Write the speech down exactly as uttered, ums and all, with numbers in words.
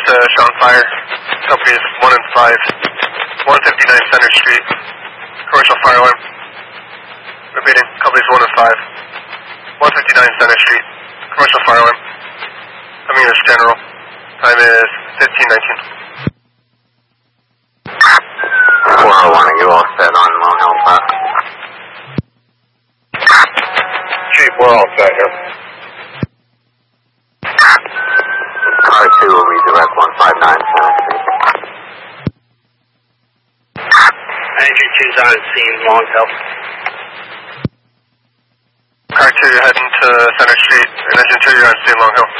to Sean Fire. Companies one and five. one fifty-nine Center Street. Commercial fire alarm. Repeating, companies one and five. one fifty-nine Center Street. Commercial fire alarm. Coming in as general. Time is fifteen nineteen. four oh one, are you all set on Long Hill Park? Chief, we're all set here. Car two will redirect one five nine Center Street. Engine two's on scene, Long Hill. Car two, you're heading to Center Street, and engine two, you're on scene, Long Hill.